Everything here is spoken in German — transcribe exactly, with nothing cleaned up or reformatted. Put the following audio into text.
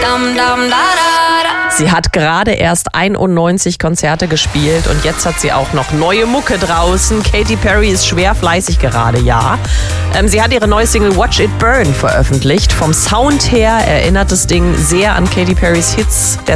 Dum, dum, da, da, da. Sie hat gerade erst einundneunzig Konzerte gespielt und jetzt hat sie auch noch neue Mucke draußen. Katy Perry ist schwer fleißig gerade, ja. Ähm, sie hat ihre neue Single Watch It Burn veröffentlicht. Vom Sound her erinnert das Ding sehr an Katy Perrys Hits der